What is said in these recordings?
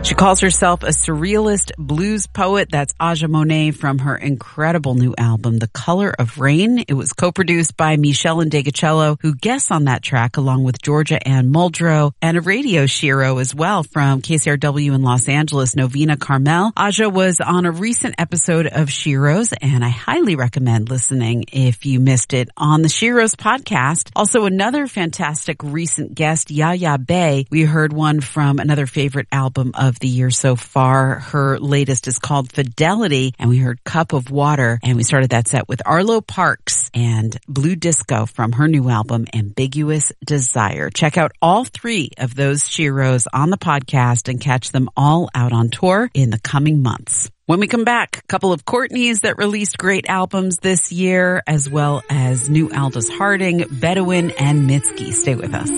She calls herself a surrealist blues poet. That's Aja Monet from her incredible new album, The Color of Rain. It was co-produced by Michelle Ndegeocello, who guests on that track along with Georgia Ann Muldrow, and a radio shiro as well from KCRW in Los Angeles, Novena Carmel. Aja was on a recent episode of Shiros, and I highly recommend listening if you missed it on the Shiros podcast. Also, another fantastic recent guest, Yaya Bey. We heard one from another favorite album of the year so far. Her latest is called Fidelity, and we heard Cup of Water, and we started that set with Arlo Parks and Blue Disco from her new album, Ambiguous Desire. Check out all three of those Shiros on the podcast and catch them all out on tour in the coming months. When we come back, a couple of Courtneys that released great albums this year, as well as new Aldous Harding, Bedouin, and Mitski. Stay with us.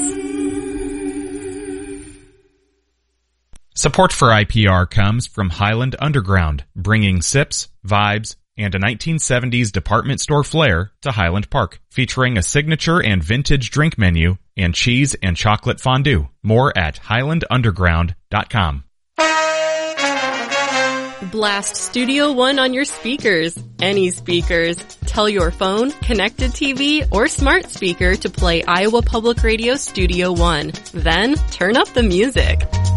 Support for IPR comes from Highland Underground, bringing sips, vibes, and a 1970s department store flair to Highland Park, featuring a signature and vintage drink menu and cheese and chocolate fondue. More at highlandunderground.com. Blast Studio One on your speakers. Any speakers. Tell your phone, connected TV, or smart speaker to play Iowa Public Radio Studio One. Then turn up the music.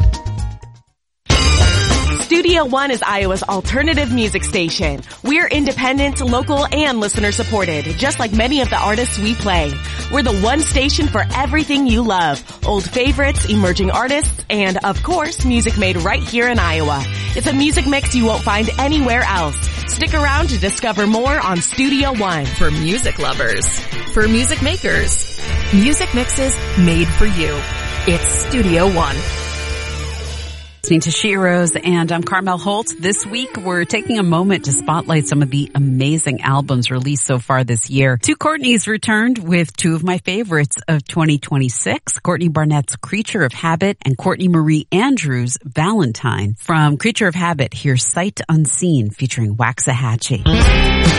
Studio One is Iowa's alternative music station. We're independent, local, and listener supported, just like many of the artists we play. We're the one station for everything you love. Old favorites, emerging artists, and of course, music made right here in Iowa. It's a music mix you won't find anywhere else. Stick around to discover more on Studio One. For music lovers, for music makers, music mixes made for you. It's Studio One. Listening to Shiros, and I'm Carmel Holt. This week, we're taking a moment to spotlight some of the amazing albums released so far this year. Two Courtneys returned with two of my favorites of 2026, Courtney Barnett's Creature of Habit and Courtney Marie Andrews' Valentine. From Creature of Habit, here's Sight Unseen featuring Waxahachie.